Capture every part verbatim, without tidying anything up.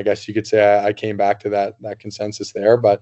guess you could say I, I came back to that that consensus there. But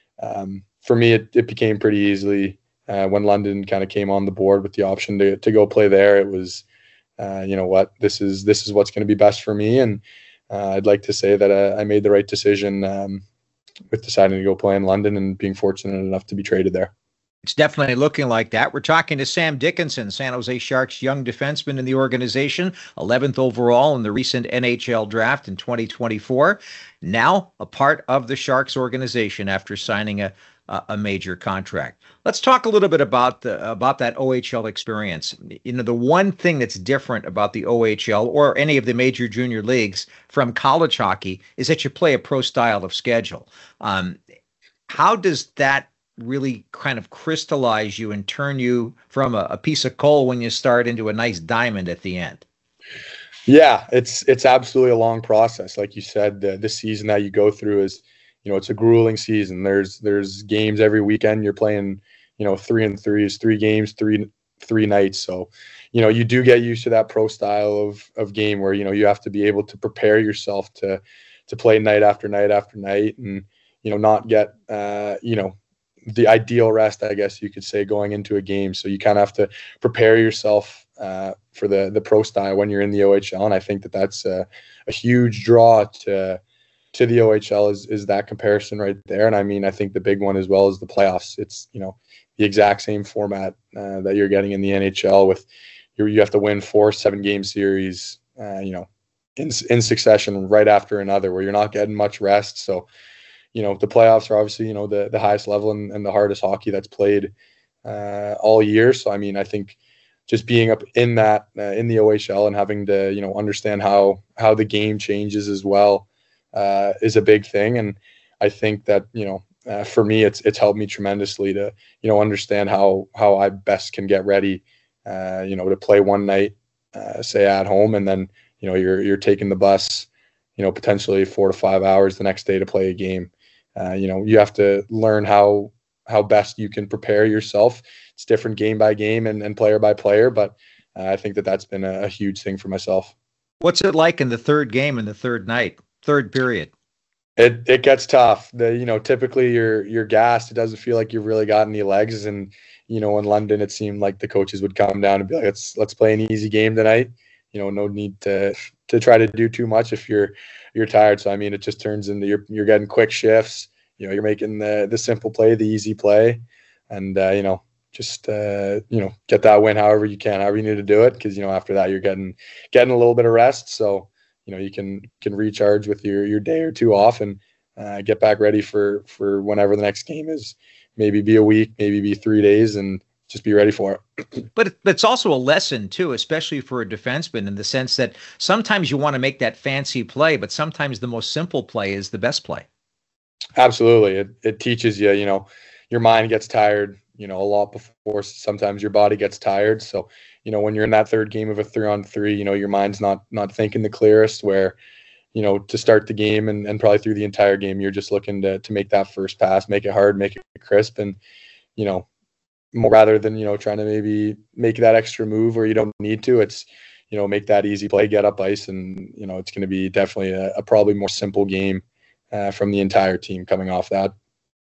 um, for me, it, it became pretty easily uh, when London kind of came on the board with the option to to go play there. It was, uh, you know what, this is this is what's going to be best for me, and uh, I'd like to say that uh, I made the right decision um, with deciding to go play in London and being fortunate enough to be traded there. It's definitely looking like that. We're talking to Sam Dickinson, San Jose Sharks young defenseman in the organization, eleventh overall in the recent N H L draft in twenty twenty-four. Now a part of the Sharks organization after signing a a major contract. Let's talk a little bit about the about that O H L experience. You know, the one thing that's different about the O H L or any of the major junior leagues from college hockey is that you play a pro style of schedule. Um, how does that really kind of crystallize you and turn you from a, a piece of coal when you start into a nice diamond at the end? Yeah, it's it's absolutely a long process. Like you said, the, the season that you go through is, you know, it's a grueling season. There's there's games every weekend. You're playing, you know, three and threes, three games, three three nights. So, you know, you do get used to that pro style of of game where, you know, you have to be able to prepare yourself to to play night after night after night, and, you know, not get uh, you know, the ideal rest, I guess you could say, going into a game. So you kind of have to prepare yourself uh, for the the pro style when you're in the O H L, and I think that that's a, a huge draw to to the O H L is is that comparison right there. And I mean, I think the big one as well is the playoffs. It's, you know, the exact same format uh, that you're getting in the N H L with you you have to win four seven game series, uh, you know, in in succession right after another, where you're not getting much rest. So, you know, the playoffs are obviously, you know, the, the highest level and, and the hardest hockey that's played uh, all year. So, I mean, I think just being up in that, uh, in the O H L and having to, you know, understand how, how the game changes as well uh, is a big thing. And I think that, you know, uh, for me, it's, it's helped me tremendously to, you know, understand how, how I best can get ready, uh, you know, to play one night, uh, say at home, and then, you know, you're, you're taking the bus, you know, potentially four to five hours the next day to play a game. Uh, you know, you have to learn how how best you can prepare yourself. It's different game by game and, and player by player, but uh, I think that that's been a, a huge thing for myself. What's it like in the third game in the third night, third period? It it gets tough. The you know typically you're you're gassed. It doesn't feel like you've really got any legs. And you know in London it seemed like the coaches would come down and be like, let's let's play an easy game tonight. You know, no need to to try to do too much if you're you're tired. So I mean, it just turns into you're you're getting quick shifts. You know, you're making the the simple play, the easy play, and uh, you know, just uh, you know, get that win however you can, however you need to do it, because you know after that you're getting getting a little bit of rest, so you know you can can recharge with your your day or two off and uh, get back ready for for whenever the next game is. Maybe be a week, maybe be three days, and just be ready for it. But it's also a lesson too, especially for a defenseman, in the sense that sometimes you want to make that fancy play, but sometimes the most simple play is the best play. Absolutely. It it teaches you, you know, your mind gets tired, you know, a lot before sometimes your body gets tired. So, you know, when you're in that third game of a three on three, you know, your mind's not not thinking the clearest, where, you know, to start the game and, and probably through the entire game, you're just looking to to make that first pass, make it hard, make it crisp, and, you know, more rather than, you know, trying to maybe make that extra move where you don't need to, it's, you know, make that easy play, get up ice, and, you know, it's going to be definitely a, a probably more simple game uh, from the entire team coming off that.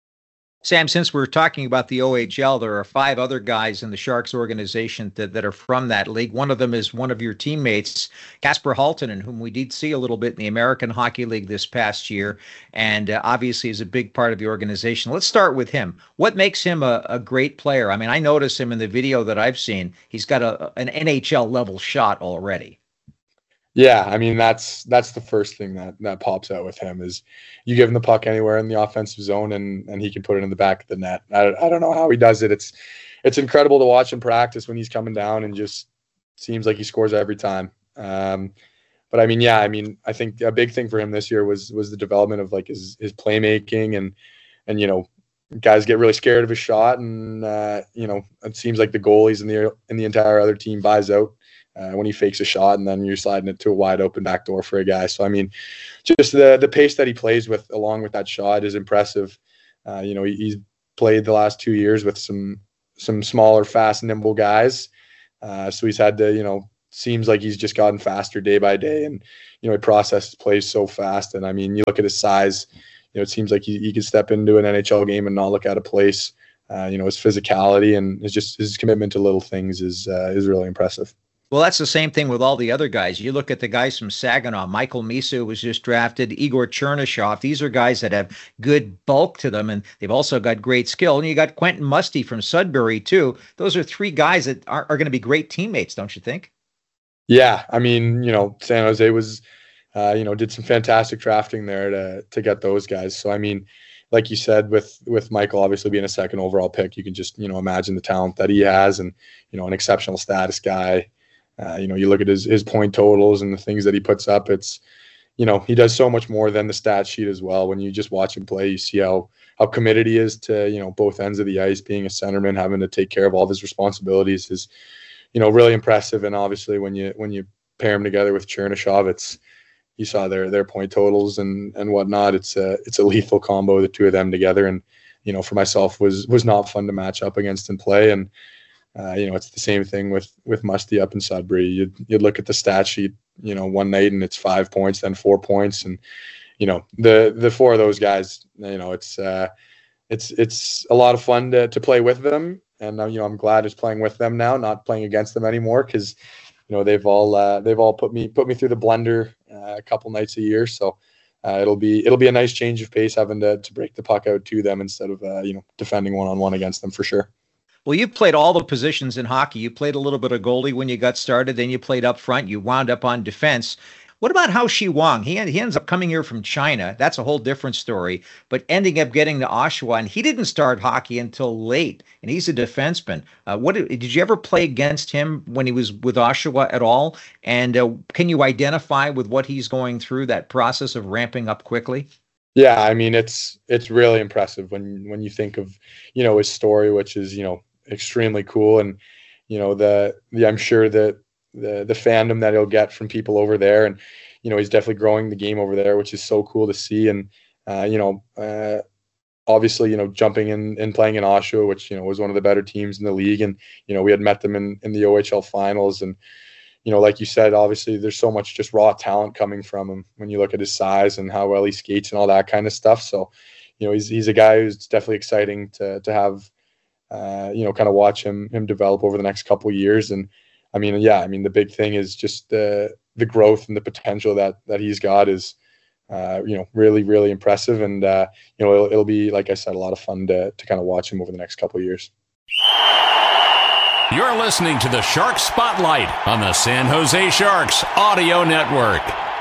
Sam, since we're talking about the O H L, there are five other guys in the Sharks organization that, that are from that league. One of them is one of your teammates, Kasper Halttunen, whom we did see a little bit in the American Hockey League this past year, and uh, obviously is a big part of the organization. Let's start with him. What makes him a, a great player? I mean, I notice him in the video that I've seen. He's got a, an N H L level shot already. Yeah, I mean, that's that's the first thing that that pops out with him is you give him the puck anywhere in the offensive zone and and he can put it in the back of the net. I, I don't know how he does it. It's it's incredible to watch him practice when he's coming down, and just seems like he scores every time. Um, but I mean, yeah, I mean, I think a big thing for him this year was was the development of like his his playmaking, and and you know, guys get really scared of his shot, and uh, you know, it seems like the goalies in the in the entire other team buys out Uh, when he fakes a shot, and then you're sliding it to a wide open back door for a guy. So, I mean, just the the pace that he plays with along with that shot is impressive. Uh, you know, he, he's played the last two years with some some smaller, fast, nimble guys. Uh, so he's had to, you know, seems like he's just gotten faster day by day, and you know he processes plays so fast. And I mean, you look at his size, you know, it seems like he, he could step into an N H L game and not look out of place. Uh, you know, his physicality and his just his commitment to little things is uh, is really impressive. Well, that's the same thing with all the other guys. You look at the guys from Saginaw. Michael Misa was just drafted. Igor Chernyshov. These are guys that have good bulk to them, and they've also got great skill. And you got Quentin Musty from Sudbury, too. Those are three guys that are, are going to be great teammates, don't you think? Yeah. I mean, you know, San Jose was, uh, you know, did some fantastic drafting there to to get those guys. So, I mean, like you said, with with Michael obviously being a second overall pick, you can just, you know, imagine the talent that he has and, you know, an exceptional status guy. Uh, you know, you look at his his point totals and the things that he puts up. It's, you know, he does so much more than the stat sheet as well. When you just watch him play, you see how how committed he is to, you know, both ends of the ice. Being a centerman, having to take care of all of his responsibilities is, you know, really impressive. And obviously, when you when you pair him together with Chernyshov, it's you saw their their point totals and and whatnot. It's a it's a lethal combo, the two of them together. And you know, for myself, was was not fun to match up against and play. And Uh, you know, it's the same thing with with Musty up in Sudbury. You'd, you'd look at the stat sheet, you know, one night and it's five points, then four points. And, you know, the the four of those guys, you know, it's uh, it's it's a lot of fun to, to play with them. And, uh, you know, I'm glad it's playing with them now, not playing against them anymore because, you know, they've all uh, they've all put me put me through the blender uh, a couple nights a year. So uh, it'll be it'll be a nice change of pace having to, to break the puck out to them instead of, uh, you know, defending one-on-one against them for sure. Well, you played all the positions in hockey. You played a little bit of goalie when you got started. Then you played up front. You wound up on defense. What about Hao Shi Wang? He, he ends up coming here from China. That's a whole different story. But ending up getting to Oshawa, and he didn't start hockey until late, and he's a defenseman. Uh, what did, did you ever play against him when he was with Oshawa at all? And uh, can you identify with what he's going through, that process of ramping up quickly? Yeah, I mean, it's it's really impressive when when you think of, you know, his story, which is, you know, extremely cool. And, you know, the, the I'm sure that the the fandom that he'll get from people over there. And, you know, he's definitely growing the game over there, which is so cool to see. And, uh, you know, uh, obviously, you know, jumping in and playing in Oshawa, which, you know, was one of the better teams in the league. And, you know, we had met them in, in the O H L finals. And, you know, like you said, obviously there's so much just raw talent coming from him when you look at his size and how well he skates and all that kind of stuff. So, you know, he's he's a guy who's definitely exciting to to have, uh, you know, kind of watch him him develop over the next couple of years. And I mean, yeah, I mean, the big thing is just the the growth and the potential that that he's got is, uh, you know, really, really impressive. And, uh, you know, it'll, it'll be, like I said, a lot of fun to to kind of watch him over the next couple of years. You're listening to the Sharks Spotlight on the San Jose Sharks Audio Network.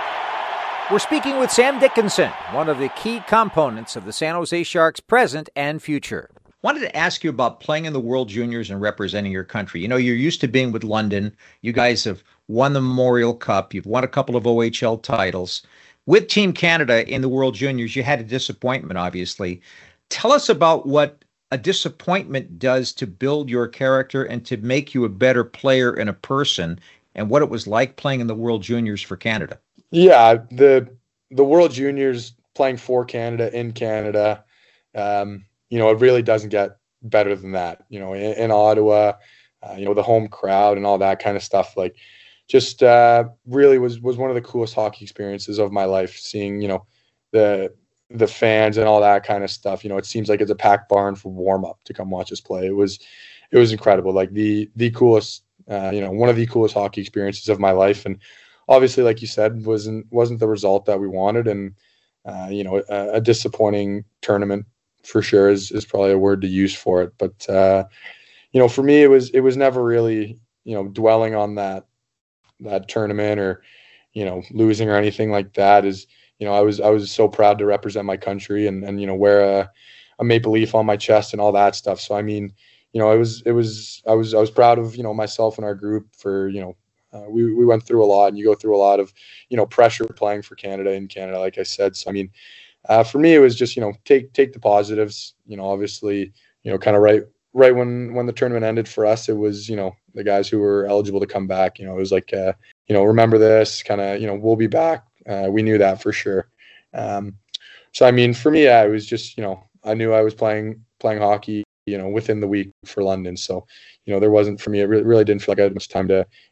We're speaking with Sam Dickinson, one of the key components of the San Jose Sharks' present and future. Wanted to ask you about playing in the World Juniors and representing your country. You know, you're used to being with London. You guys have won the Memorial Cup. You've won a couple of O H L titles. With Team Canada in the World Juniors, you had a disappointment, obviously. Tell us about what a disappointment does to build your character and to make you a better player and a person, and what it was like playing in the World Juniors for Canada. Yeah, the the World Juniors, playing for Canada in Canada, um, you know, it really doesn't get better than that. You know, in, in Ottawa, uh, you know, the home crowd and all that kind of stuff, like just uh, really was was one of the coolest hockey experiences of my life, seeing, you know, the the fans and all that kind of stuff. You know, it seems like it's a packed barn for warm up to come watch us play. It was, it was incredible. Like the, the coolest, uh, you know, one of the coolest hockey experiences of my life. And obviously, like you said, wasn't, wasn't the result that we wanted. And, uh, you know, a, a disappointing tournament for sure is, is probably a word to use for it. But, uh, you know, for me, it was, it was never really, you know, dwelling on that, that tournament or, you know, losing or anything like that. Is, you know, I was I was so proud to represent my country and, and you know, wear a, a maple leaf on my chest and all that stuff. So I mean, you know, it was it was I was I was proud of, you know, myself and our group for, you know, uh, we we went through a lot, and you go through a lot of, you know, pressure playing for Canada in Canada, like I said. So I mean, uh, for me, it was just, you know, take take the positives. You know, obviously, you know, kind of right right when when the tournament ended for us, it was, you know, the guys who were eligible to come back. You know, it was like, uh, you know, remember this, kind of, you know, we'll be back. Uh, we knew that for sure. Um, so, I mean, for me, yeah, it was just, you know, I knew I was playing playing hockey, you know, within the week for London. So, you know, there wasn't, for me, it really, really didn't feel like I had much time to,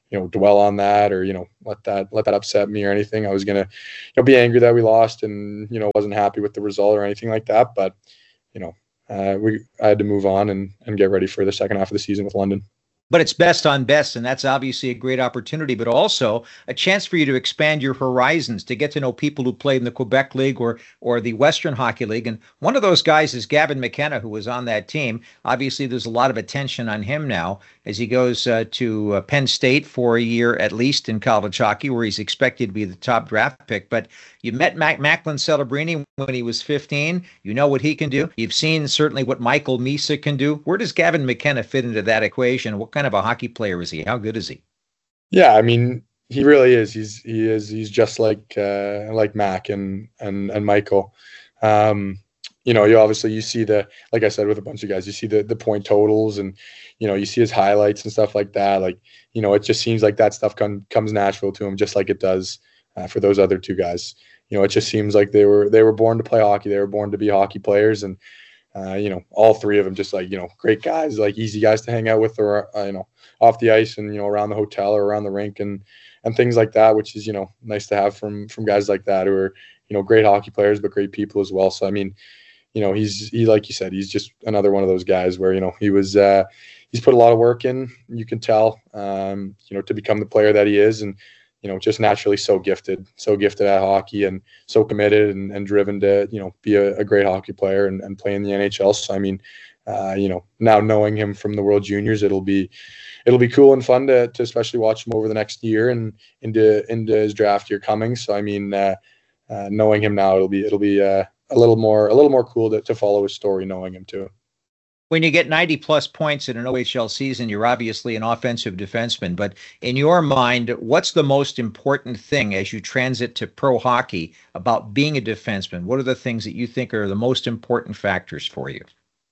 you know, dwell on that or, you know, let that, let that upset me or anything. I was going to, you know, be angry that we lost and, you know, wasn't happy with the result or anything like that. But, you know, uh, we, I had to move on and, and get ready for the second half of the season with London. But it's best on best, and that's obviously a great opportunity, but also a chance for you to expand your horizons, to get to know people who played in the Quebec League or or the Western Hockey League. And one of those guys is Gavin McKenna, who was on that team. Obviously, there's a lot of attention on him now as he goes uh, to uh, Penn State for a year at least in college hockey, where he's expected to be the top draft pick. But you met Mac- Macklin Celebrini when he was fifteen. You know what he can do. You've seen certainly what Michael Misa can do. Where does Gavin McKenna fit into that equation? What kind of a hockey player is he? How good is he? Yeah, I mean, he really is. He's he is he's just like uh, like Mac and and and Michael. Um, you know, you obviously you see the, like I said, with a bunch of guys, you see the the point totals and, you know, you see his highlights and stuff like that. Like, you know, it just seems like that stuff come, comes natural to him, just like it does uh, for those other two guys. You know, it just seems like they were they were born to play hockey. They were born to be hockey players, and uh, you know, all three of them just like, you know, great guys, like easy guys to hang out with, or uh, you know, off the ice and, you know, around the hotel or around the rink and and things like that, which is, you know, nice to have from from guys like that who are, you know, great hockey players but great people as well. So I mean, you know, he's he like you said, he's just another one of those guys where, you know, he was uh, he's put a lot of work in. You can tell, um, you know, to become the player that he is, and you know, just naturally so gifted, so gifted at hockey and so committed and, and driven to, you know, be a, a great hockey player and, and play in the N H L. So, I mean, uh, you know, now knowing him from the World Juniors, it'll be, it'll be cool and fun to, to especially watch him over the next year and into, into his draft year coming. So, I mean, uh, uh, knowing him now, it'll be, it'll be uh, a little more, a little more cool to, to follow his story, knowing him too. When you get ninety plus points in an O H L season, you're obviously an offensive defenseman. But in your mind, what's the most important thing as you transit to pro hockey about being a defenseman? What are the things that you think are the most important factors for you?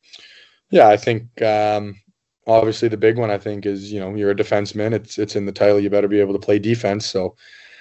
Yeah, I think um, obviously the big one, I think, is, you know, you're a defenseman. It's it's in the title. You better be able to play defense. So,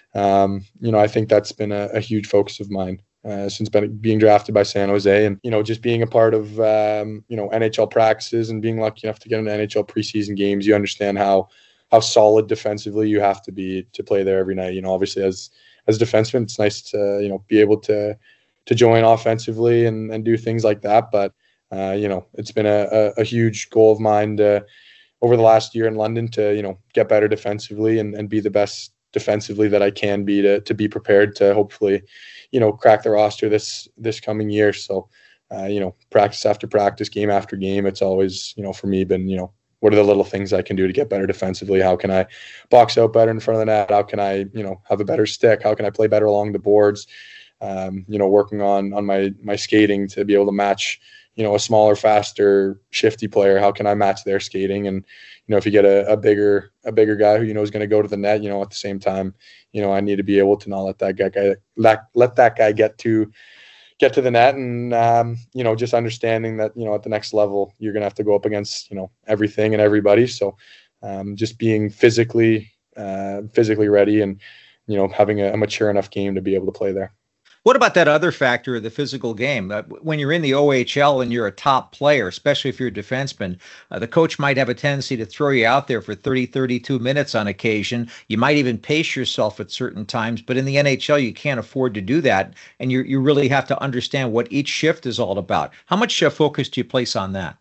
um, you know, I think that's been a, a huge focus of mine. Uh, since been, being drafted by San Jose, and, you know, just being a part of, um, you know, N H L practices and being lucky enough to get into N H L preseason games, you understand how, how solid defensively you have to be to play there every night. You know, obviously as, as a defenseman, it's nice to, you know, be able to, to join offensively and, and do things like that. But, uh, you know, it's been a, a, a huge goal of mine to, over the last year in London to, you know, get better defensively and, and be the best defensively that I can be to, to be prepared to hopefully, you know, crack the roster this, this coming year. So, uh, you know, practice after practice, game after game, it's always, you know, for me been, you know, what are the little things I can do to get better defensively? How can I box out better in front of the net? How can I, you know, have a better stick? How can I play better along the boards? Um, you know, working on, on my, my skating to be able to match, you know, a smaller, faster, shifty player. How can I match their skating? And, you know, if you get a, a bigger, a bigger guy who, you know, is going to go to the net, you know, at the same time, you know, I need to be able to not let that guy, guy let, let that guy get to, get to the net. And, um, you know, just understanding that, you know, at the next level, you're going to have to go up against, you know, everything and everybody. So, um, just being physically, uh, physically ready and, you know, having a, a mature enough game to be able to play there. What about that other factor of the physical game? Uh, when you're in the O H L and you're a top player, especially if you're a defenseman, uh, the coach might have a tendency to throw you out there for thirty, thirty-two minutes on occasion. You might even pace yourself at certain times, but in the N H L, you can't afford to do that. And you you really have to understand what each shift is all about. How much uh, focus do you place on that?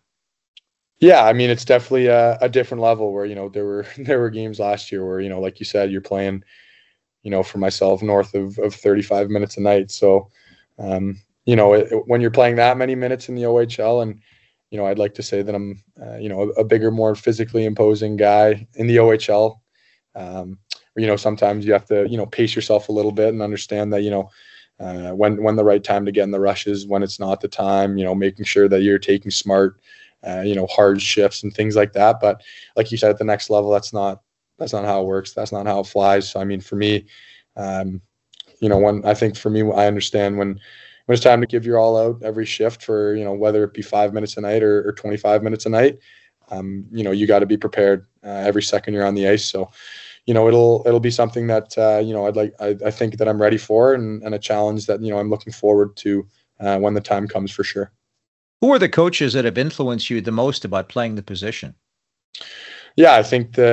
Yeah, I mean, it's definitely a, a different level where, you know, there were, there were games last year where, you know, like you said, you're playing, you know, for myself, north of, of thirty-five minutes a night. So, um, you know, it, when you're playing that many minutes in the O H L, and, you know, I'd like to say that I'm, uh, you know, a, a bigger, more physically imposing guy in the O H L. Um, you know, sometimes you have to, you know, pace yourself a little bit and understand that, you know, uh, when, when the right time to get in the rushes, when it's not the time, you know, making sure that you're taking smart, uh, you know, hard shifts and things like that. But like you said, at the next level, that's not, That's not how it works. That's not how it flies. So, I mean, for me, um, you know, when I think for me, I understand when, when it's time to give your all out every shift for, you know, whether it be five minutes a night or, or twenty-five minutes a night, um, you know, you got to be prepared uh, every second you're on the ice. So, you know, it'll, it'll be something that, uh, you know, I'd like, I, I think that I'm ready for, and, and a challenge that, you know, I'm looking forward to uh, when the time comes for sure. Who are the coaches that have influenced you the most about playing the position? Yeah, I think the,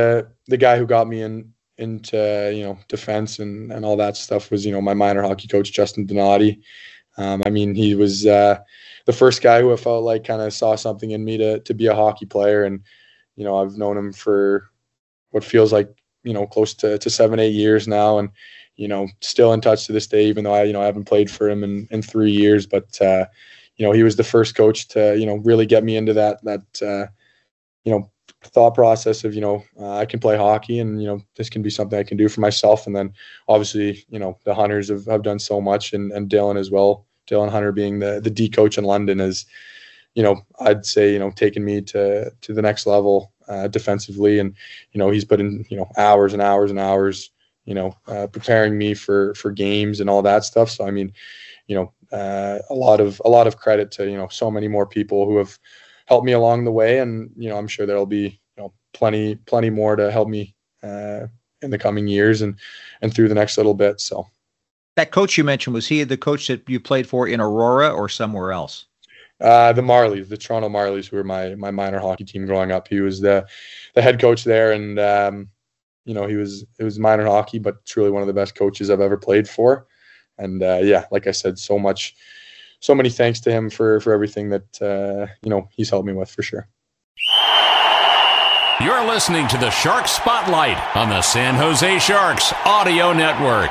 the guy who got me in into, you know, defense and, and all that stuff was, you know, my minor hockey coach, Justin Donati. Um, I mean, he was uh, the first guy who I felt like kind of saw something in me to to be a hockey player. And, you know, I've known him for what feels like, you know, close to, to seven, eight years now. And, you know, still in touch to this day, even though I, you know, I haven't played for him in, in three years. But, uh, you know, he was the first coach to, you know, really get me into that, that, uh, you know, thought process of, you know, uh, I can play hockey and, you know, this can be something I can do for myself. And then obviously, you know, the Hunters have, have done so much, and, and Dylan as well. Dylan Hunter being the, the D coach in London is, you know, I'd say, you know, taking me to, to the next level uh, defensively. And, you know, he's put in, you know, hours and hours and hours, you know, uh, preparing me for, for games and all that stuff. So, I mean, you know, uh, a lot of, a lot of credit to, you know, so many more people who have helped me along the way. And, you know, I'm sure there'll be, you know, plenty, plenty more to help me uh, in the coming years and, and through the next little bit. So that coach you mentioned, was he the coach that you played for in Aurora or somewhere else? Uh, the Marlies, the Toronto Marlies, who were my my minor hockey team growing up. He was the the head coach there, and um, you know, he was it was minor hockey, but truly one of the best coaches I've ever played for. And uh, yeah, like I said, so much, so many thanks to him for for everything that uh, you know, he's helped me with, for sure. You're listening to the Shark Spotlight on the San Jose Sharks Audio Network.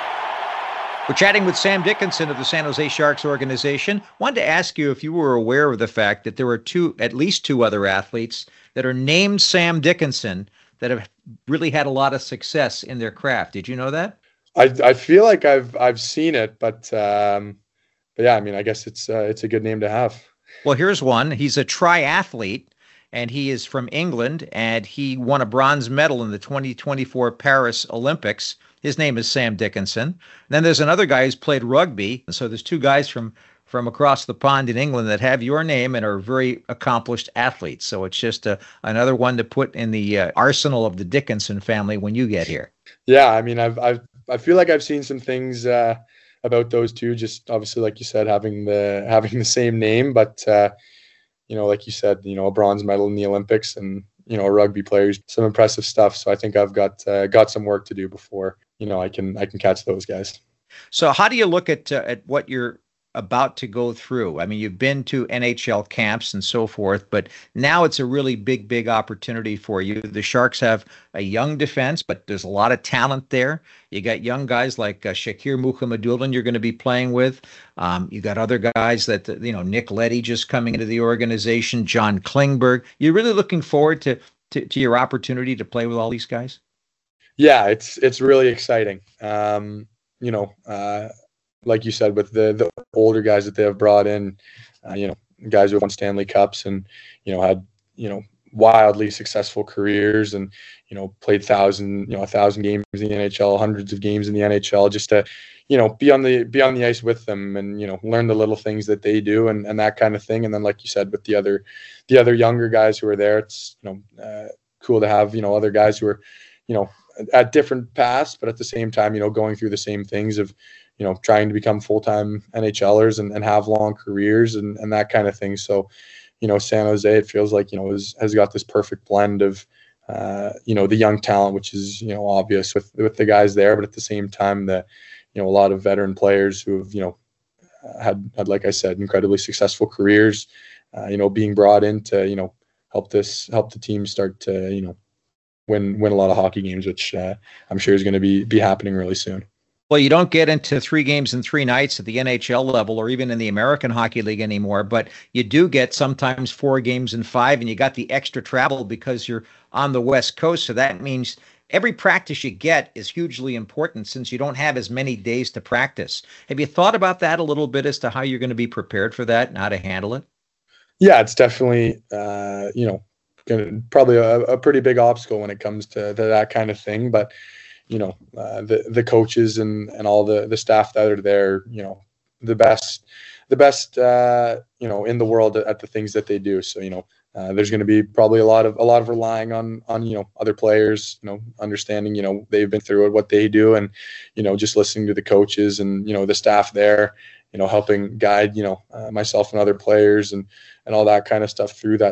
We're chatting with Sam Dickinson of the San Jose Sharks organization. Wanted to ask you if you were aware of the fact that there were two, at least two other athletes that are named Sam Dickinson that have really had a lot of success in their craft. Did you know that? I I feel like I've I've seen it, but um, but yeah, I mean, I guess it's uh, it's a good name to have. Well, here's one. He's a triathlete, and he is from England, and he won a bronze medal in the twenty twenty-four Paris Olympics. His name is Sam Dickinson. And then there's another guy who's played rugby. And so there's two guys from, from across the pond in England that have your name and are very accomplished athletes. So it's just a, another one to put in the uh, arsenal of the Dickinson family when you get here. Yeah, I mean, I've I've I feel like I've seen some things uh, about those two. Just obviously, like you said, having the having the same name, but uh, you know, like you said, you know, a bronze medal in the Olympics, and you know, a rugby players, some impressive stuff. So I think I've got uh, got some work to do before, you know, I can I can catch those guys. So how do you look at uh, at what you're about to go through? I mean, you've been to N H L camps and so forth, but now it's a really big, big opportunity for you. The Sharks have a young defense, but there's a lot of talent there. You got young guys like uh, Shakir Mukhamadullin you're going to be playing with. Um, you got other guys that, you know, Nick Leddy just coming into the organization, John Klingberg. You're really looking forward to, to, to your opportunity to play with all these guys? Yeah, it's it's really exciting. Um, you know, uh, like you said, with the the older guys that they have brought in, uh, you know, guys who have won Stanley Cups and, you know, had, you know, wildly successful careers and, you know, played thousand, you know, a thousand games in the N H L, hundreds of games in the N H L, just to, you know, be on the be on the ice with them and, you know, learn the little things that they do and, and that kind of thing. And then, like you said, with the other the other younger guys who are there, it's, you know, uh, cool to have, you know, other guys who are, you know, at different paths, but at the same time, you know, going through the same things of, you know, trying to become full-time NHLers and, and have long careers and, and that kind of thing. So, you know, San Jose, it feels like, you know, is, has got this perfect blend of, uh, you know, the young talent, which is, you know, obvious with, with the guys there, but at the same time, the, you know, a lot of veteran players who have, you know, had, had, like I said, incredibly successful careers, uh, you know, being brought in to, you know, help this, help the team start to, you know, win, win a lot of hockey games, which uh, I'm sure is going to be, be happening really soon. Well, you don't get into three games in three nights at the N H L level or even in the American Hockey League anymore, but you do get sometimes four games in five, and you got the extra travel because you're on the West Coast. So that means every practice you get is hugely important since you don't have as many days to practice. Have you thought about that a little bit as to how you're going to be prepared for that and how to handle it? Yeah, it's definitely, uh, you know, gonna, probably a, a pretty big obstacle when it comes to, to that kind of thing. But, you know, uh, the the coaches and, and all the, the staff that are there, you know, the best, the best, uh, you know, in the world at the things that they do. So, you know, uh, there's going to be probably a lot of a lot of relying on on you know other players, you know, understanding, you know, they've been through it, what they do, and, you know, just listening to the coaches and, you know, the staff there, you know, helping guide, you know, uh, myself and other players and and all that kind of stuff through that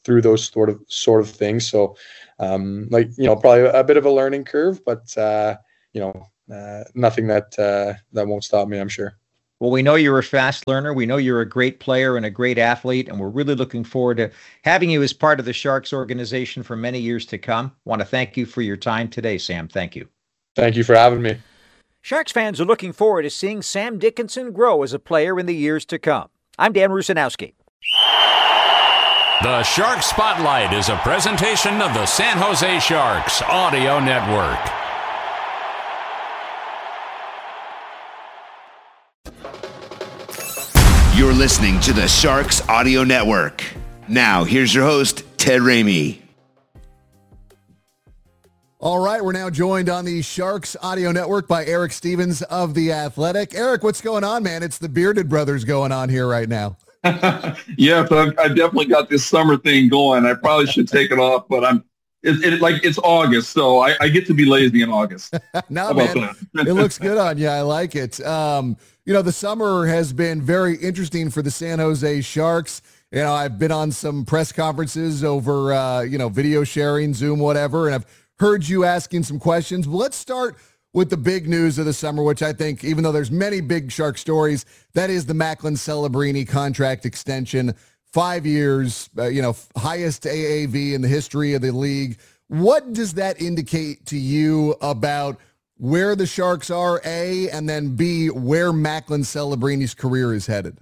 through those sort of sort of things. So, um, like you know, probably a bit of a learning curve, but uh, you know, uh, nothing that uh, that won't stop me, I'm sure. Well, we know you're a fast learner. We know you're a great player and a great athlete, and we're really looking forward to having you as part of the Sharks organization for many years to come. Want to thank you for your time today, Sam. Thank you. Thank you for having me. Sharks fans are looking forward to seeing Sam Dickinson grow as a player in the years to come. I'm Dan Rusanowski. The Shark Spotlight is a presentation of the San Jose Sharks Audio Network. You're listening to the Sharks Audio Network. Now, here's your host, Ted Ramey. All right, we're now joined on the Sharks Audio Network by Eric Stevens of The Athletic. Eric, what's going on, man? It's the Bearded Brothers going on here right now. Yeah, but I definitely got this summer thing going. I probably should take it off, but I'm it, it like it's August, so I, I get to be lazy in August. No, man, it looks good on you. I like it. Um, you know, the summer has been very interesting for the San Jose Sharks. You know, I've been on some press conferences over, uh, you know, video sharing, Zoom, whatever, and I've heard you asking some questions. But let's start with the big news of the summer, which I think, even though there's many big Shark stories, that is the Macklin Celebrini contract extension. Five years, uh, you know, highest A A V in the history of the league. What does that indicate to you about where the Sharks are, A, and then B, where Macklin Celebrini's career is headed?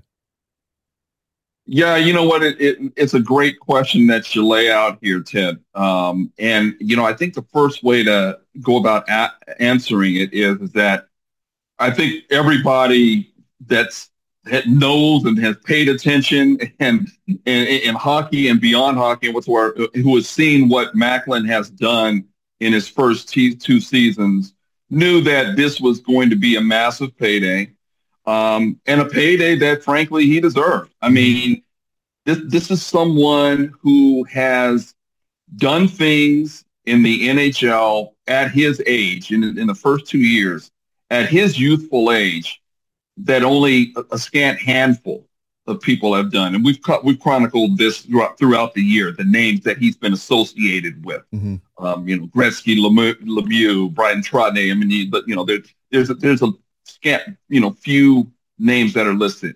Yeah, you know what? It, it, it's a great question that you lay out here, Ted. Um, and, you know, I think the first way to go about a- answering it is, is that I think everybody that's that knows and has paid attention and in hockey and beyond hockey and whatsoever, who has seen what Macklin has done in his first t- two seasons, knew that this was going to be a massive payday. Um, and a payday that, frankly, he deserved. I mean, this this is someone who has done things in the N H L at his age, in, in the first two years, at his youthful age, that only a, a scant handful of people have done. And we've we've chronicled this throughout, throughout the year, the names that he's been associated with. Mm-hmm. Um, you know, Gretzky, Lemieux, Lemieux Brian Trotney. I mean, he, but, you know, there, there's a, there's a scant, you know, few names that are listed.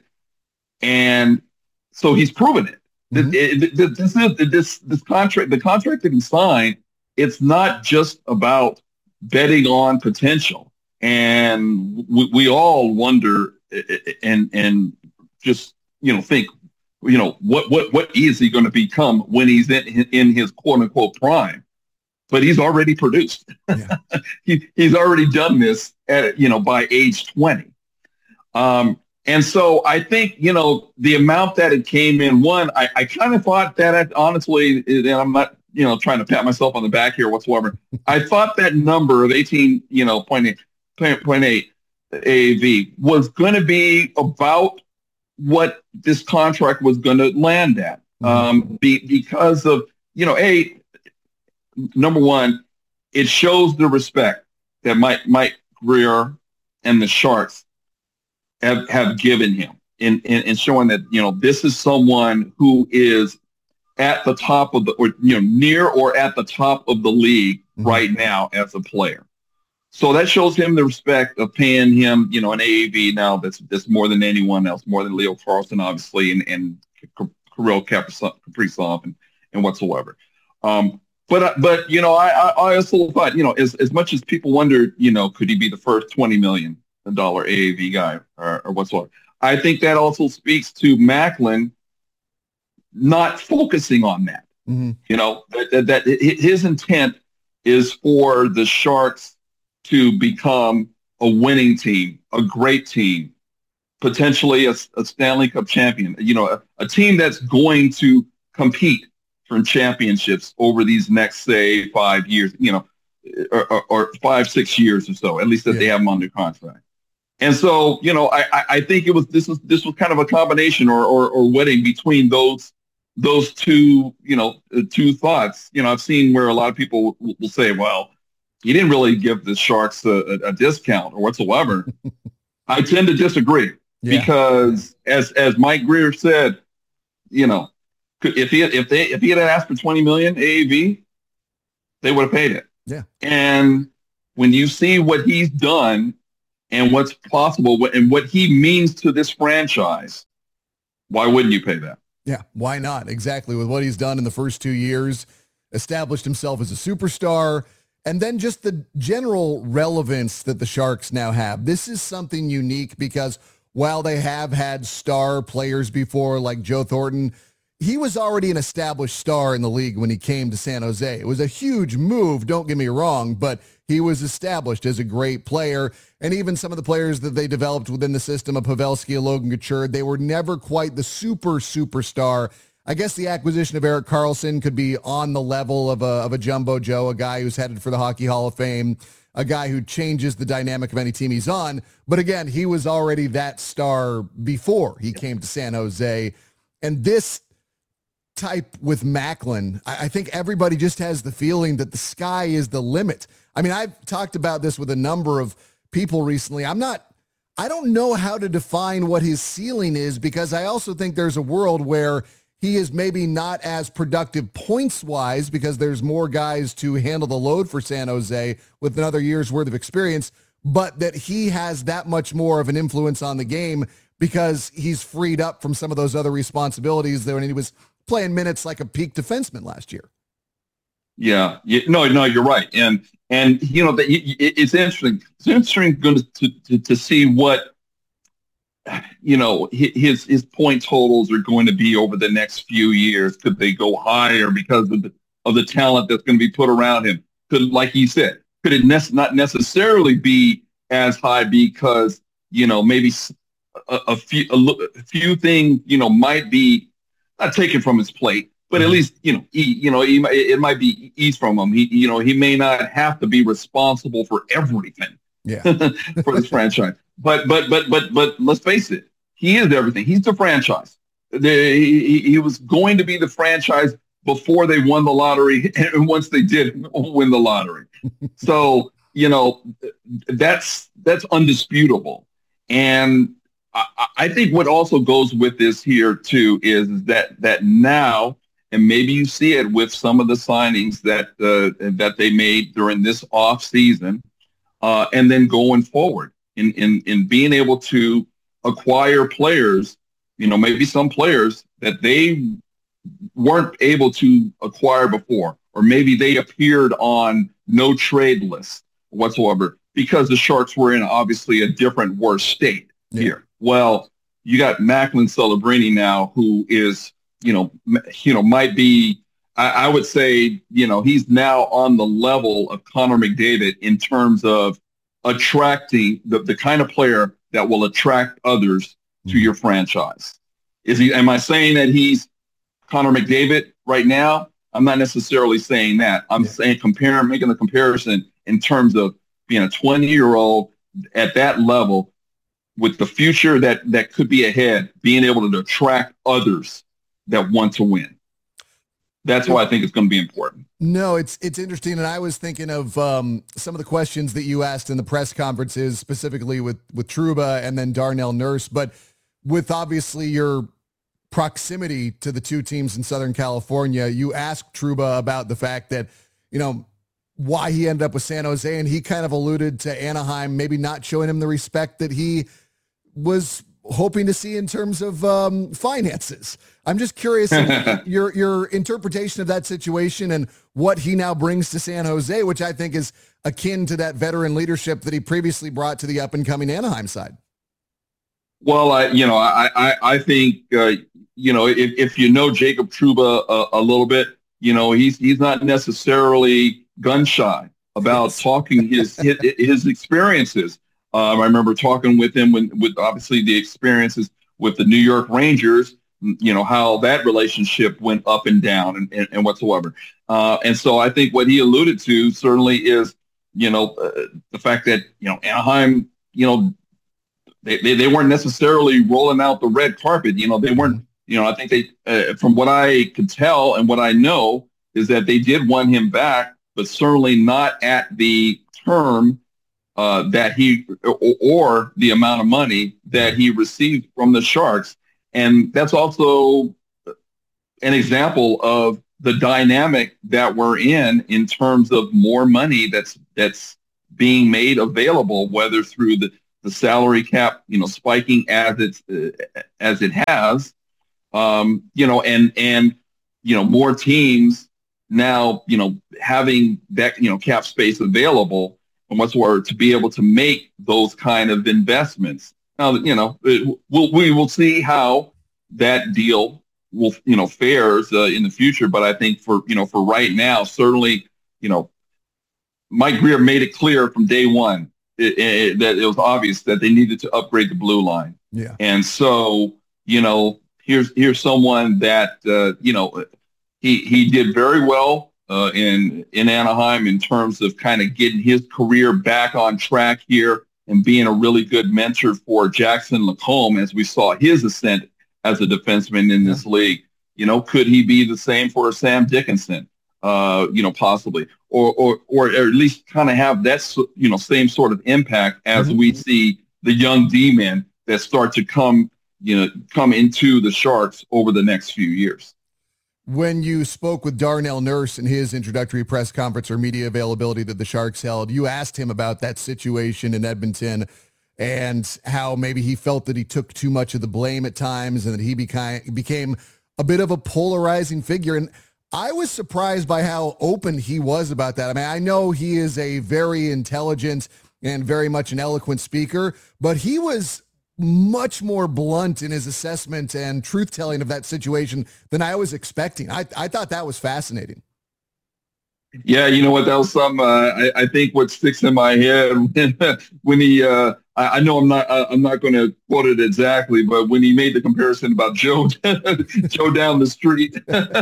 And so he's proven it. Mm-hmm. It, it, it this, is, this, this contract, the contract that he signed, it's not just about betting on potential. And we, we all wonder and and just, you know, think, you know, what what what is he going to become when he's in in his quote unquote prime? But he's already produced. Yeah. he he's already done this at, you know, by age twenty. Um, and so I think, you know, the amount that it came in, one, I, I kind of thought that I, honestly, and I'm not, you know, trying to pat myself on the back here whatsoever. I thought that number of eighteen, you know, point eight, point eight A A V was going to be about what this contract was going to land at. Um, be, because of, you know, a number one, it shows the respect that Mike, Mike Grier and the Sharks have, have given him in, in, in showing that, you know, this is someone who is at the top of the, or, you know, near or at the top of the league mm-hmm. right now as a player. So that shows him the respect of paying him, you know, an A A V now that's that's more than anyone else, more than Leo Carlson, obviously, and, and Kirill Kaprizov and, and whatsoever. Um, but, but you know, I, I also thought, you know, as, as much as people wondered, you know, could he be the first twenty million dollars A A V guy or, or whatsoever, I think that also speaks to Macklin not focusing on that. Mm-hmm. You know, that, that, that his intent is for the Sharks to become a winning team, a great team, potentially a, a Stanley Cup champion, you know, a, a team that's going to compete for championships over these next, say, five years, you know, or, or, or five, six years or so, at least that yeah. they have them under contract. And so, you know, I, I think it was, this was, this was kind of a combination or, or, or wedding between those, those two, you know, two thoughts. You know, I've seen where a lot of people will, will say, well, he didn't really give the Sharks a, a, a discount or whatsoever. I tend to disagree yeah. because as, as Mike Grier said, you know, Could, if he had, if they if he had asked for twenty million A A V, they would have paid it. Yeah. And when you see what he's done and what's possible and what he means to this franchise, why wouldn't you pay that? Yeah, why not? Exactly. With what he's done in the first two years, established himself as a superstar, and then just the general relevance that the Sharks now have. This is something unique because while they have had star players before like Joe Thornton, he was already an established star in the league when he came to San Jose. It was a huge move, don't get me wrong, but he was established as a great player. And even some of the players that they developed within the system of Pavelski and Logan Couture, they were never quite the super superstar. I guess the acquisition of Erik Karlsson could be on the level of a, of a Jumbo Joe, a guy who's headed for the Hockey Hall of Fame, a guy who changes the dynamic of any team he's on. But again, he was already that star before he came to San Jose. And this type with Macklin, I, I think everybody just has the feeling that the sky is the limit. I mean, I've talked about this with a number of people recently. I'm not, I don't know how to define what his ceiling is because I also think there's a world where he is maybe not as productive points-wise because there's more guys to handle the load for San Jose with another year's worth of experience, but that he has that much more of an influence on the game because he's freed up from some of those other responsibilities that when he was playing minutes like a peak defenseman last year. Yeah, yeah, no, no, you're right, and and you know that it's interesting. It's interesting going to, to to see what you know his his point totals are going to be over the next few years. Could they go higher because of the of the talent that's going to be put around him? Could, like you said, could it ne- not necessarily be as high because you know maybe a, a few a, a few things you know might be not taken from his plate. But at least, you know, he, you know, he, it might be eased from him. He, you know, he may not have to be responsible for everything yeah. for this franchise. But, but, but, but, but let's face it. He is everything. He's the franchise. The, he, he was going to be the franchise before they won the lottery. And once they did win the lottery. So, you know, that's, that's undisputable. And I, I think what also goes with this here too, is that, that now, and maybe you see it with some of the signings that uh, that they made during this off season, uh, and then going forward in, in in being able to acquire players, you know, maybe some players that they weren't able to acquire before, or maybe they appeared on no trade list whatsoever because the Sharks were in obviously a different, worse state yeah. here. Well, you got Macklin Celebrini now, who is you know, you know, might be, I, I would say, you know, he's now on the level of Connor McDavid in terms of attracting the, the kind of player that will attract others to your franchise. Is he, am I saying that he's Connor McDavid right now? I'm not necessarily saying that. I'm yeah. saying comparing, making the comparison in terms of being a twenty year old at that level with the future that, that could be ahead, being able to attract others that want to win. That's why I think it's going to be important. No, it's it's interesting, and I was thinking of um, some of the questions that you asked in the press conferences, specifically with with Trouba and then Darnell Nurse, but with obviously your proximity to the two teams in Southern California, you asked Trouba about the fact that, you know, why he ended up with San Jose, and he kind of alluded to Anaheim maybe not showing him the respect that he was hoping to see in terms of um, finances. I'm just curious your your interpretation of that situation and what he now brings to San Jose, which I think is akin to that veteran leadership that he previously brought to the up-and-coming Anaheim side. Well, I, you know, I I, I think uh, you know if, if you know Jacob Trouba a, a little bit, you know he's he's not necessarily gun shy about yes. talking his, his his experiences. Um, I remember talking with him when, with obviously the experiences with the New York Rangers, you know, how that relationship went up and down and, and, and whatsoever. Uh, and so I think what he alluded to certainly is, you know, uh, the fact that, you know, Anaheim, you know, they, they, they weren't necessarily rolling out the red carpet. You know, they weren't, you know, I think they, uh, from what I could tell and what I know is that they did want him back, but certainly not at the term Uh, that he or, or the amount of money that he received from the Sharks. And that's also an example of the dynamic that we're in in terms of more money that's that's being made available, whether through the, the salary cap, you know, spiking as it's uh, as it has, um, you know, and and you know more teams now, you know, having that you know cap space available and what's word to be able to make those kind of investments. Now, you know, it, we'll, we will see how that deal will, you know, fares uh, in the future. But I think for, you know, for right now, certainly, you know, Mike Grier made it clear from day one it, it, that it was obvious that they needed to upgrade the blue line. Yeah. And so, you know, here's here's someone that, uh, you know, he he did very well uh, in in Anaheim in terms of kind of getting his career back on track here and being a really good mentor for Jackson Lacombe as we saw his ascent as a defenseman in this yeah. league. You know, could he be the same for Sam Dickinson? Uh, you know, possibly, or or or at least kind of have that you know same sort of impact as mm-hmm. we see the young D-men that start to come you know come into the Sharks over the next few years. When you spoke with Darnell Nurse in his introductory press conference or media availability that the Sharks held, you asked him about that situation in Edmonton and how maybe he felt that he took too much of the blame at times and that he became became a bit of a polarizing figure. And I was surprised by how open he was about that. I mean, I know he is a very intelligent and very much an eloquent speaker, but he was much more blunt in his assessment and truth-telling of that situation than I was expecting. I, I thought that was fascinating. Yeah, you know what? That was some. Uh, I, I think what sticks in my head when, when he. Uh, I, I know I'm not. I'm not going to quote it exactly, but when he made the comparison about Joe, Joe down the street,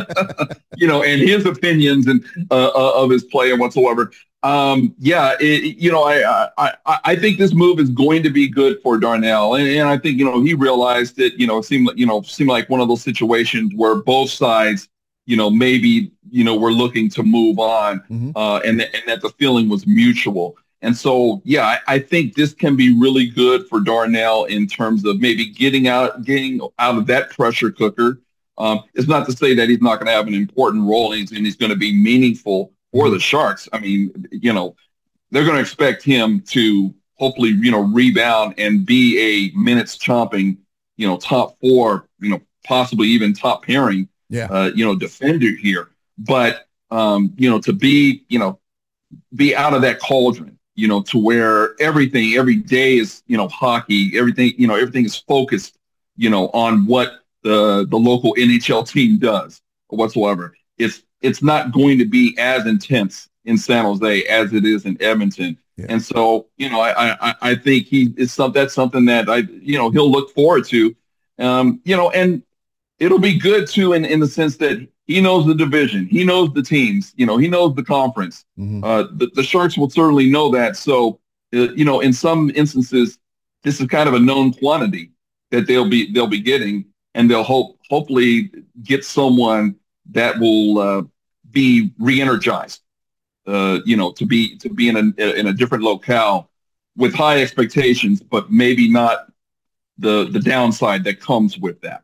you know, and his opinions and uh, of his play and whatsoever. Um, yeah, it, you know, I, I I think this move is going to be good for Darnell, and, and I think you know he realized that you know it seemed you know seemed like one of those situations where both sides. You know, maybe, you know, we're looking to move on mm-hmm. uh, and, th- and that the feeling was mutual. And so, yeah, I, I think this can be really good for Darnell in terms of maybe getting out, getting out of that pressure cooker. Um, it's not to say that he's not going to have an important role and he's going to be meaningful for the Sharks. I mean, you know, they're going to expect him to hopefully, you know, rebound and be a minutes chomping, you know, top four, you know, possibly even top pairing. Yeah, uh, you know, defender here, but um, you know, to be, you know, be out of that cauldron, you know, to where everything, every day is, you know, hockey, everything, you know, everything is focused, you know, on what the the local N H L team does or whatsoever. It's it's not going to be as intense in San Jose as it is in Edmonton, yeah. and so you know, I I, I think he is some that's something that I you know he'll look forward to, um, you know, and. It'll be good too, in, in the sense that he knows the division, he knows the teams, you know, he knows the conference. Mm-hmm. Uh, the, the Sharks will certainly know that. So, uh, you know, in some instances, this is kind of a known quantity that they'll be they'll be getting, and they'll hope hopefully get someone that will uh, be re-energized, uh, you know, to be to be in a in a different locale with high expectations, but maybe not the the downside that comes with that.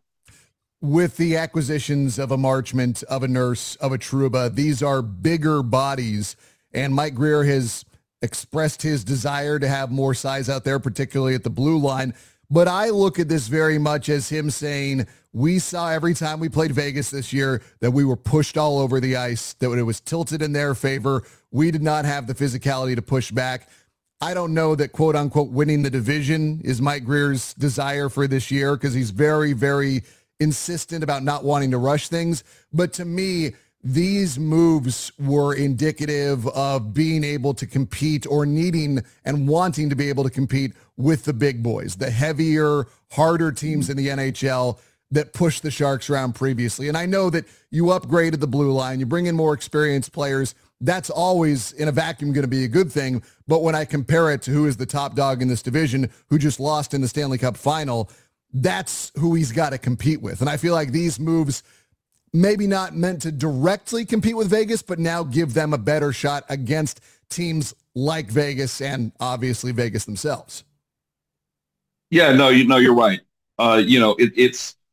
With the acquisitions of a Marchment, of a Nurse, of a Trouba, these are bigger bodies, and Mike Grier has expressed his desire to have more size out there, particularly at the blue line. But I look at this very much as him saying, we saw every time we played Vegas this year that we were pushed all over the ice, that it was tilted in their favor. We did not have the physicality to push back. I don't know that, quote unquote, winning the division is Mike Grier's desire for this year, because he's very, very insistent about not wanting to rush things. But to me, these moves were indicative of being able to compete, or needing and wanting to be able to compete with the big boys, the heavier, harder teams in the N H L that pushed the Sharks around previously. And I know that you upgraded the blue line, you bring in more experienced players. That's always in a vacuum going to be a good thing. But when I compare it to who is the top dog in this division, who just lost in the Stanley Cup final, that's who he's got to compete with. And I feel like these moves, maybe not meant to directly compete with Vegas, but now give them a better shot against teams like Vegas and obviously Vegas themselves. Yeah, no, you know, you're right. Uh, you know, it, it's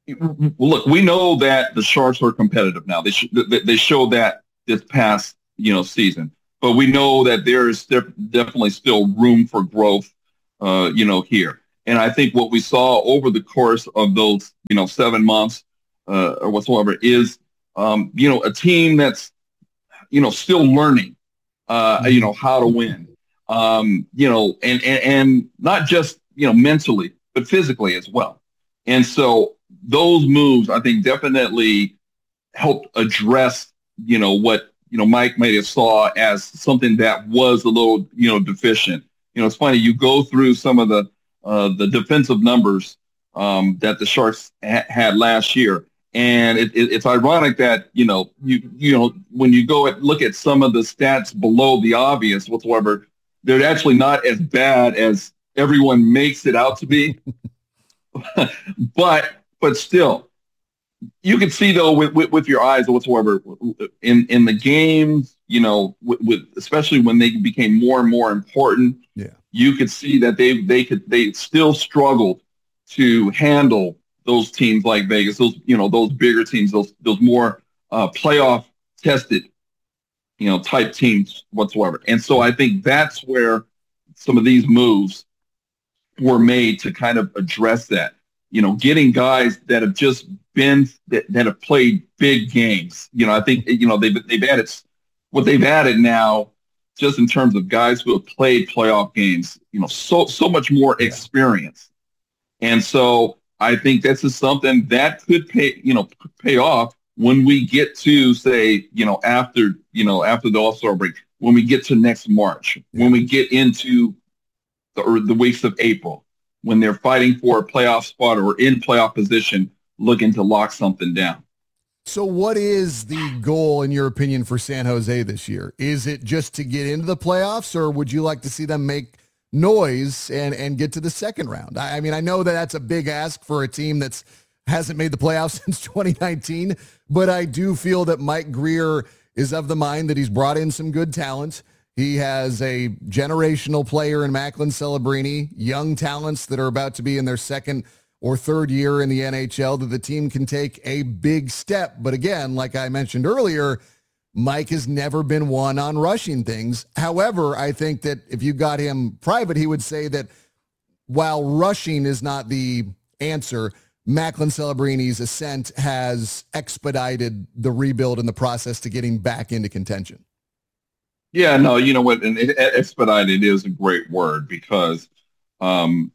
look, we know that the Sharks are competitive now. They sh- they, they showed that this past, you know, season, but we know that there is def- definitely still room for growth, uh, you know, here. And I think what we saw over the course of those, you know, seven months uh, or whatsoever is, um, you know, a team that's, you know, still learning, uh, you know, how to win, um, you know, and, and, and not just, you know, mentally, but physically as well. And so those moves, I think, definitely helped address, you know, what, you know, Mike might have saw as something that was a little, you know, deficient. You know, it's funny, you go through some of the, uh, the defensive numbers um, that the Sharks ha- had last year. And it, it, it's ironic that, you know, you you know, when you go and look at some of the stats below the obvious whatsoever, they're actually not as bad as everyone makes it out to be. but but still, you can see, though, with, with, with your eyes whatsoever, in, in the games, you know, with, with especially when they became more and more important, yeah, you could see that they they could they still struggled to handle those teams like Vegas, those, you know, those bigger teams, those those more uh, playoff tested, you know, type teams whatsoever. And so I think that's where some of these moves were made to kind of address that. You know, getting guys that have just been that, that have played big games. You know, I think, you know, they've they've added what they've added now, just in terms of guys who have played playoff games. You know, so so much more experience, and so I think this is something that could pay, you know, pay off when we get to, say, you know, after, you know, after the All-Star break, when we get to next March, yeah. when we get into the, or the weeks of April, when they're fighting for a playoff spot or in playoff position, looking to lock something down. So what is the goal, in your opinion, for San Jose this year? Is it just to get into the playoffs, or would you like to see them make noise and and get to the second round? I, I mean, I know that that's a big ask for a team that's hasn't made the playoffs since twenty nineteen, but I do feel that Mike Grier is of the mind that he's brought in some good talent. He has a generational player in Macklin Celebrini, young talents that are about to be in their second or third year in the N H L, that the team can take a big step. But again, like I mentioned earlier, Mike has never been one on rushing things. However, I think that if you got him private, he would say that while rushing is not the answer, Macklin Celebrini's ascent has expedited the rebuild and the process to getting back into contention. Yeah, no, you know what, and expedited is a great word, because um,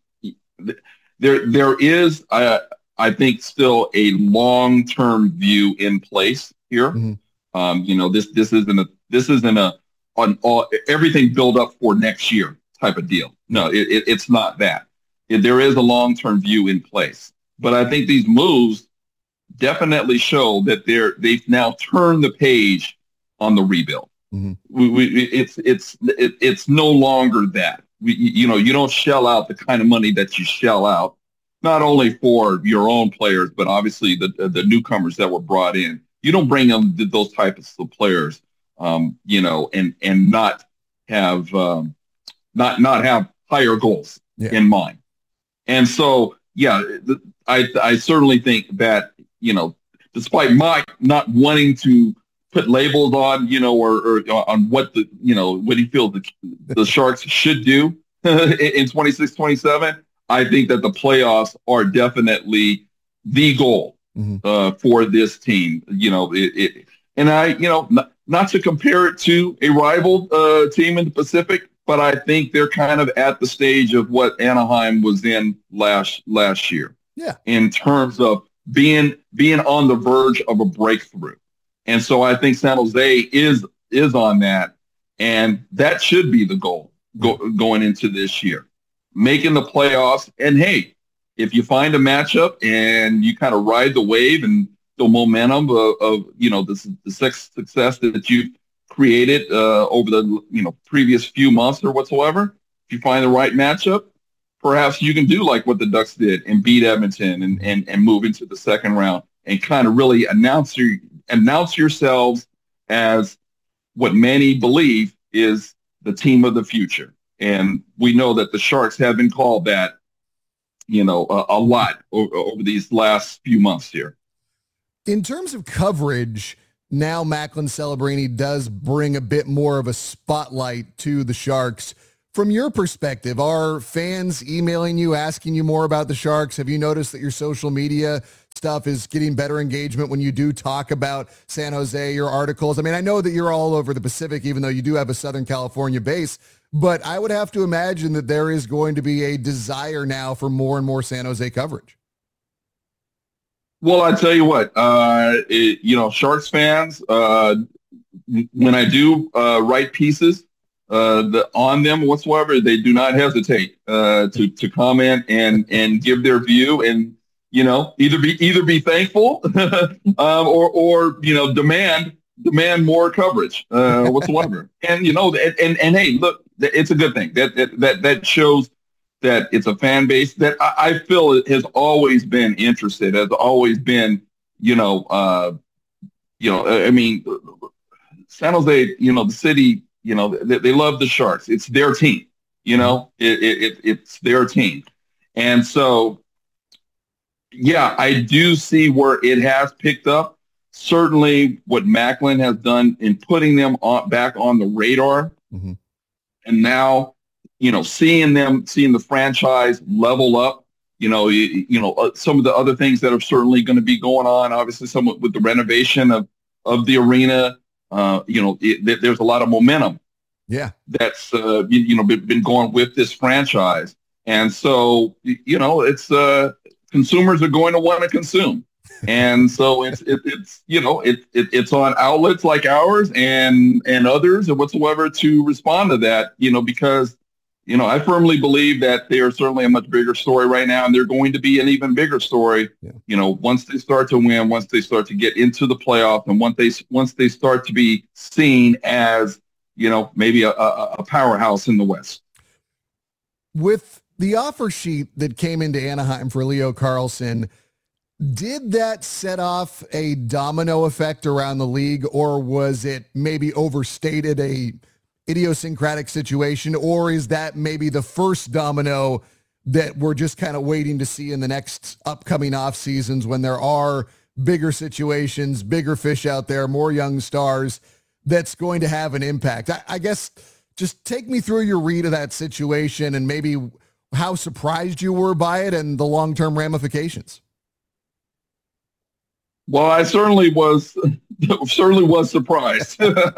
there there is, I, I think, still a long-term view in place here. Mm-hmm. Um, you know, this this isn't a this isn't a on all everything build up for next year type of deal. No, it, it, it's not that. It, there is a long-term view in place, but I think these moves definitely show that they're they've now turned the page on the rebuild. Mm-hmm. We, we, it's it's it, it's no longer that. We, you know, you don't shell out the kind of money that you shell out, not only for your own players, but obviously the the newcomers that were brought in. You don't bring them those types of players, um, you know, and and not have um, not not have higher goals yeah. in mind. And so, yeah, I I certainly think that, you know, despite Mike not wanting to put labels on, you know, or, or on what the, you know, what he feels the, the Sharks should do in twenty-six twenty-seven, I think that the playoffs are definitely the goal mm-hmm. uh, for this team. You know, it, it and I, you know, not, not to compare it to a rival uh, team in the Pacific, but I think they're kind of at the stage of what Anaheim was in last last year. Yeah, in terms of being being on the verge of a breakthrough. And so I think San Jose is is on that, and that should be the goal go, going into this year, making the playoffs. And hey, if you find a matchup and you kind of ride the wave and the momentum of, of you know the, the success that you've created uh, over the you know previous few months or whatsoever, if you find the right matchup, perhaps you can do like what the Ducks did and beat Edmonton and and, and move into the second round and kind of really announce your announce yourselves as what many believe is the team of the future. And we know that the Sharks have been called that you know, a, a lot over, over these last few months here. In terms of coverage, now Macklin Celebrini does bring a bit more of a spotlight to the Sharks. From your perspective, are fans emailing you, asking you more about the Sharks? Have you noticed that your social media stuff is getting better engagement when you do talk about San Jose, your articles? I mean, I know that you're all over the Pacific, even though you do have a Southern California base, but I would have to imagine that there is going to be a desire now for more and more San Jose coverage. Well, I tell you what, uh, it, you know, Sharks fans, uh, when I do uh, write pieces uh, the, on them whatsoever, they do not hesitate uh, to to comment and and give their view, and you know, either be either be thankful um, or or you know demand demand more coverage uh, whatsoever. And you know, and, and and hey, look, it's a good thing that that that, that shows that it's a fan base that I, I feel has always been interested, has always been, you know, uh, you know, I mean, San Jose, you know, the city, you know, they, they love the Sharks. It's their team, you know, it, it, it's their team. And so, yeah, I do see where it has picked up. Certainly what Macklin has done in putting them on, back on the radar. Mm-hmm. And now, you know, seeing them, seeing the franchise level up, you know, you, you know, uh, some of the other things that are certainly going to be going on, obviously somewhat with the renovation of, of the arena, uh, you know, it, there's a lot of momentum. Yeah. That's, uh, you, you know, been, been going with this franchise. And so, you know, it's, uh, consumers are going to want to consume. And so it's, it, it's, you know, it, it, it's on outlets like ours and, and others and whatsoever to respond to that, you know, because, you know, I firmly believe that they are certainly a much bigger story right now, and they're going to be an even bigger story, yeah. you know, once they start to win, once they start to get into the playoff, and once they once they start to be seen as, you know, maybe a, a, a powerhouse in the West. With the offer sheet that came into Anaheim for Leo Carlsson, did that set off a domino effect around the league, or was it maybe overstated, a idiosyncratic situation, or is that maybe the first domino that we're just kind of waiting to see in the next upcoming off seasons when there are bigger situations, bigger fish out there, more young stars, that's going to have an impact? I, I guess just take me through your read of that situation and maybe how surprised you were by it and the long-term ramifications. Well, I certainly was certainly was surprised.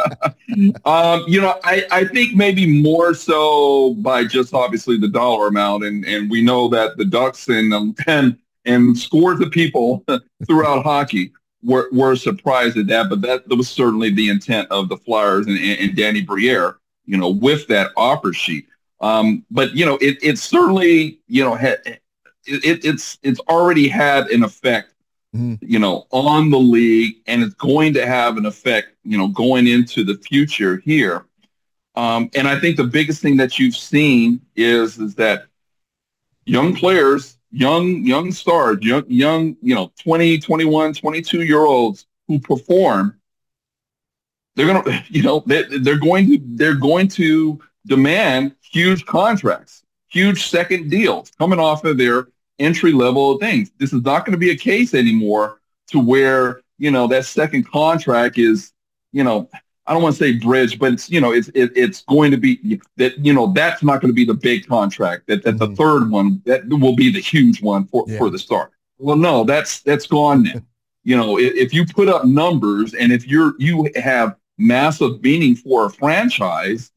um, you know, I, I think maybe more so by just obviously the dollar amount, and, and we know that the Ducks and um, and and scores of people throughout hockey were, were surprised at that, but that, that was certainly the intent of the Flyers and, and Danny Briere, you know, with that offer sheet. Um, but you know, it it certainly you know had, it, it's it's already had an effect, you know, on the league, and it's going to have an effect, you know, going into the future here. Um, and I think the biggest thing that you've seen is, is that young players, young, young stars, young, young, you know, twenty, twenty-one, twenty-two year olds who perform, they're going to, you know, they, they're going to, they're going to demand huge contracts, huge second deals coming off of their entry level things. This is not going to be a case anymore to where, you know, that second contract is, you know, I don't want to say bridge, but it's, you know, it's, it, it's going to be that, you know, that's not going to be the big contract, that, that mm-hmm. the third one, that will be the huge one for, yeah. for the start. Well, no, that's, that's gone now. You know, if, if you put up numbers and if you're, you have massive meaning for a franchise,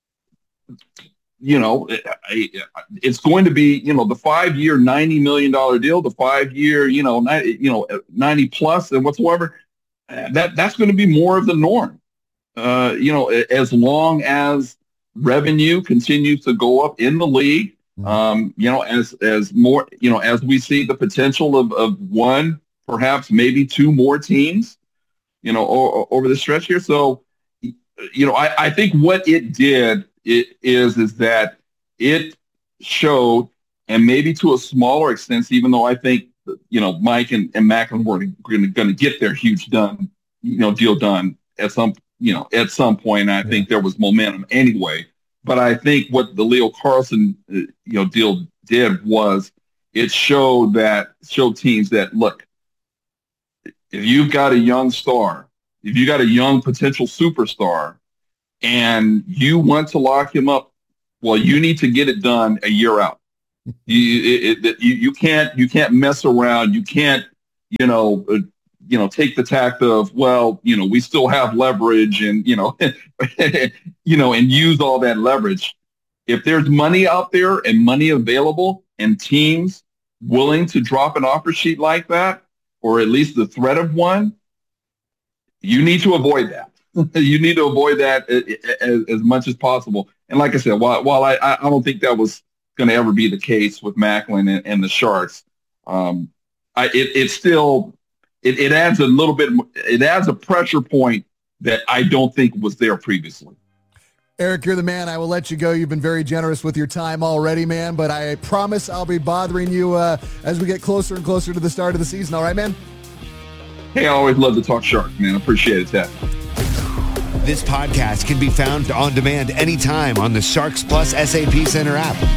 you know, it's going to be, you know, the five-year, ninety million dollars deal, the five-year, you know, ninety, you know, ninety plus and whatsoever. That that's going to be more of the norm. Uh, you know, as long as revenue continues to go up in the league, um, you know, as as more, you know, as we see the potential of of one, perhaps maybe two more teams, you know, o- over the stretch here. So, you know, I, I think what it did. It is is that it showed, and maybe to a smaller extent, even though I think, you know, Mike and, and Macklin were going to get their huge done, you know, deal done at some, you know, at some point. And I yeah. think there was momentum anyway. But I think what the Leo Carlsson, uh, you know, deal did was it showed that showed teams that, look, if you've got a young star, if you got a young potential superstar, and you want to lock him up, well, you need to get it done a year out. You, it, it, you, you can't you can't mess around. You can't, you know, uh, you know, take the tact of, well, you know, we still have leverage, and you know, you know, and use all that leverage. If there's money out there and money available, and teams willing to drop an offer sheet like that, or at least the threat of one, you need to avoid that. You need to avoid that as, as much as possible. And like I said, while while I I don't think that was going to ever be the case with Macklin and, and the Sharks, um, I, it, it still it, it adds a little bit. It adds a pressure point that I don't think was there previously. Eric, you're the man. I will let you go. You've been very generous with your time already, man. But I promise I'll be bothering you uh, as we get closer and closer to the start of the season. All right, man? Hey, I always love to talk Sharks, man. I appreciate it, Ted. This podcast can be found on demand anytime on the Sharks Plus S A P Center app.